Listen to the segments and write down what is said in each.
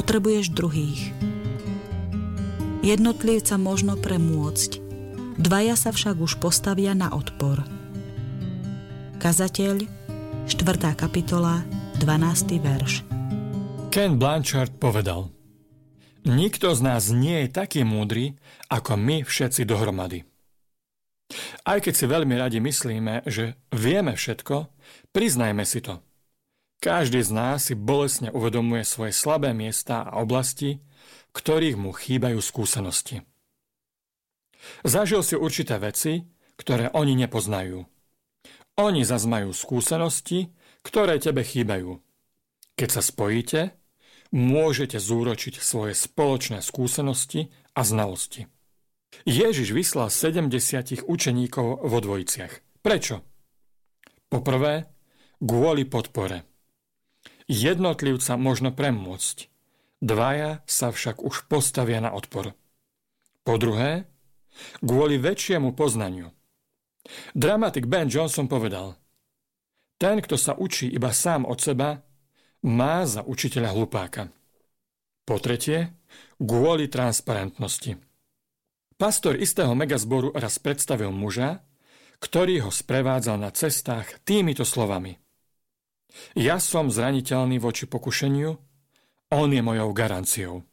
Potrebuješ druhých. Jednotlivca možno premôcť, dvaja sa však už postavia na odpor. Kazateľ, 4. kapitola, 12. verš. Ken Blanchard povedal: Nikto z nás nie je taký múdry, ako my všetci dohromady. Aj keď si veľmi radi myslíme, že vieme všetko, priznajme si to. Každý z nás si bolestne uvedomuje svoje slabé miesta a oblasti, ktorých mu chýbajú skúsenosti. Zažil si určité veci, ktoré oni nepoznajú. Oni zas majú skúsenosti, ktoré tebe chýbajú. Keď sa spojíte, môžete zúročiť svoje spoločné skúsenosti a znalosti. Ježiš vyslal 70 učeníkov vo dvojiciach. Prečo? Poprvé, kvôli podpore. Jednotlivca možno premôcť, dvaja sa však už postavia na odpor. Po druhé, kvôli väčšiemu poznaniu. Dramatik Ben Jonson povedal: Ten, kto sa učí iba sám od seba, má za učiteľa hlupáka. Po tretie, kvôli transparentnosti. Pastor istého megazboru raz predstavil muža, ktorý ho sprevádzal na cestách týmito slovami: Ja som zraniteľný voči pokušeniu, on je mojou garanciou.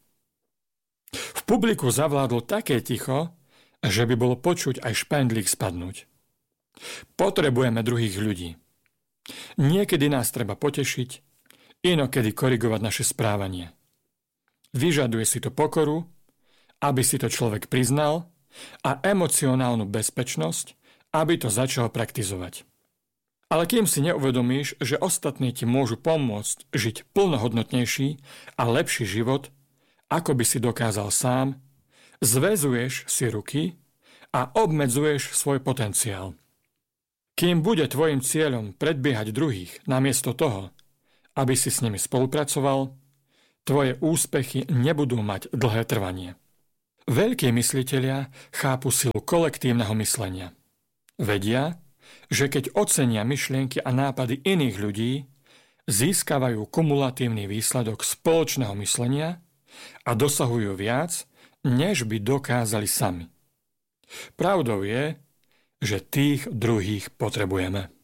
V publiku zavládlo také ticho, že by bolo počuť aj špendlík spadnúť. Potrebujeme druhých ľudí. Niekedy nás treba potešiť, inokedy korigovať naše správanie. Vyžaduje si to pokoru, aby si to človek priznal, a emocionálnu bezpečnosť, aby to začal praktizovať. Ale kým si neuvedomíš, že ostatní ti môžu pomôcť žiť plnohodnotnejší a lepší život, ako by si dokázal sám, zväzuješ si ruky a obmedzuješ svoj potenciál. Kým bude tvojim cieľom predbiehať druhých namiesto toho, aby si s nimi spolupracoval, tvoje úspechy nebudú mať dlhé trvanie. Veľkí myslitelia chápu silu kolektívneho myslenia. Vedia, že keď ocenia myšlienky a nápady iných ľudí, získavajú kumulatívny výsledok spoločného myslenia a dosahujú viac, než by dokázali sami. Pravdou je, že tých druhých potrebujeme.